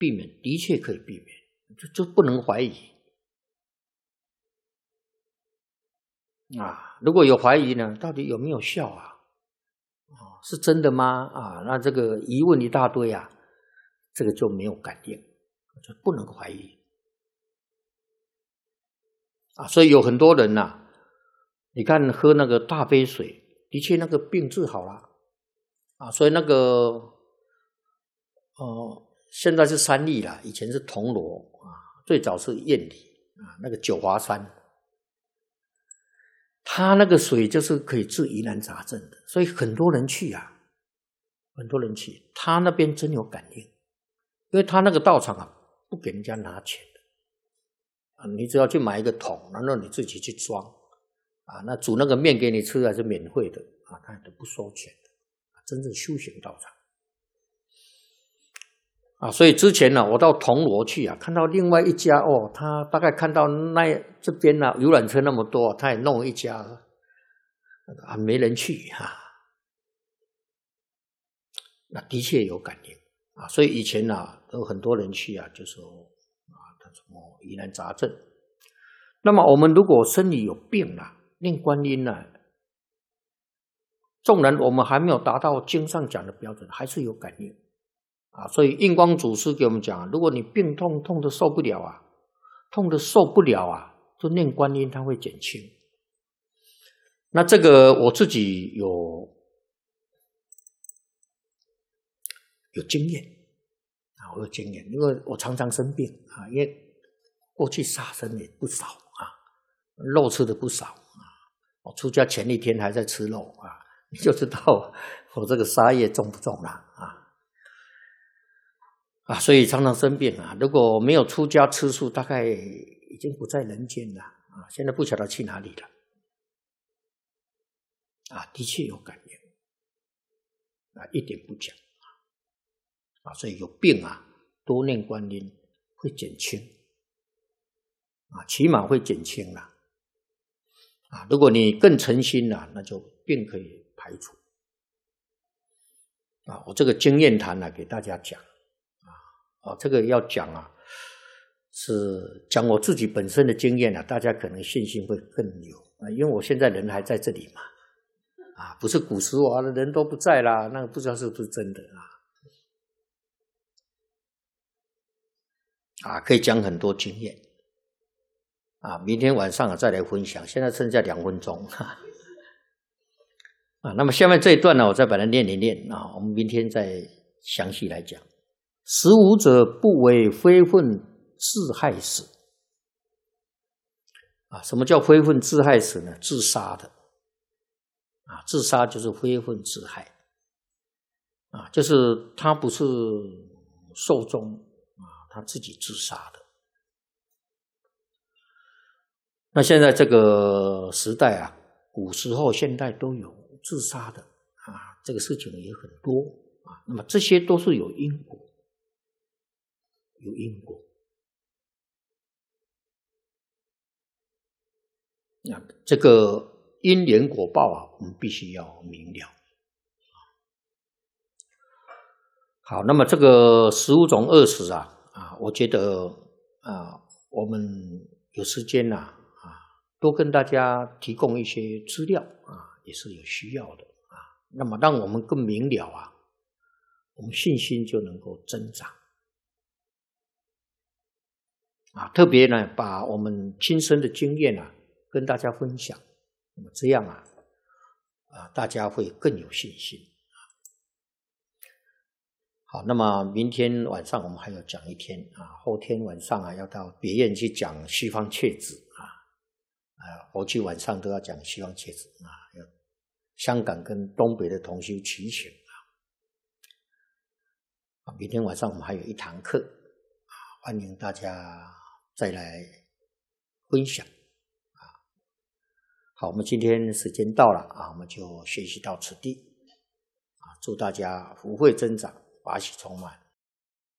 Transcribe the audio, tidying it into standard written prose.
避免，的确可以避免，就不能怀疑啊。如果有怀疑呢，到底有没有效啊？是真的吗？啊，那这个疑问一大堆啊，这个就没有感应，就不能怀疑啊。所以有很多人呐，你看喝那个大杯水，的确那个病治好了啊。所以那个现在是三立啦，以前是铜锣啊，最早是燕里啊，那个九华山，它那个水就是可以治疑难杂症的，所以很多人去啊，很多人去，他那边真有感应，因为他那个道场啊，不给人家拿钱的啊，你只要去买一个桶，然后你自己去装啊，那煮那个面给你吃还是免费的啊，他都不收钱的，真正修行道场。啊，所以之前呢，我到铜锣去啊，看到另外一家他大概看到这边呢游览车那么多，他也弄了一家啊，没人去啊，那的确有感应啊，所以以前呢有很多人去啊，就说啊，他什么疑难杂症。那么我们如果身体有病了，念观音呢，纵然我们还没有达到经上讲的标准，还是有感应。啊，所以印光祖师给我们讲，如果你病痛得受不了啊，痛得受不了啊，就念观音，它会减轻。那这个我自己有经验啊，我有经验，因为我常常生病啊，因为过去杀生也不少啊，肉吃的不少啊，我出家前一天还在吃肉啊，你就知道我这个杀业重不重了啊，所以常常生病啊。如果没有出家吃素，大概已经不在人间了啊。现在不晓得去哪里了啊，的确有感应啊，一点不假啊。所以有病啊，多念观音会减轻啊，起码会减轻了啊。如果你更诚心了，那就病可以排除啊。我这个经验谈给大家讲。这个要讲啊，是讲我自己本身的经验啊，大家可能信心会更有啊，因为我现在人还在这里嘛，啊，不是古时候人都不在啦，那个不知道是不是真的啊，可以讲很多经验啊，明天晚上再来分享，现在剩下2分钟啊，那么下面这一段呢，我再把它念一念啊，我们明天再详细来讲。食无者不为非分自害死啊！什么叫非分自害死呢？自杀的啊，自杀就是非分自害啊，就是他不是寿终啊，他自己自杀的。那现在这个时代啊，古时候、现代都有自杀的啊，这个事情也很多啊。那么这些都是有因果。有因果啊，这个因缘果报啊，我们必须要明了。好，那么这个15种恶死啊，我觉得我们有时间多跟大家提供一些资料啊，也是有需要的啊。那么让我们更明了啊，我们信心就能够增长。啊，特别呢，把我们亲身的经验跟大家分享，那么这样大家会更有信心。好，那么明天晚上我们还要讲一天后天晚上要到别院去讲西方切子回去晚上都要讲西方切子要香港跟东北的同修齐全明天晚上我们还有1堂课欢迎大家再来分享好，我们今天时间到了我们就学习到此地祝大家福慧增长，法喜充满。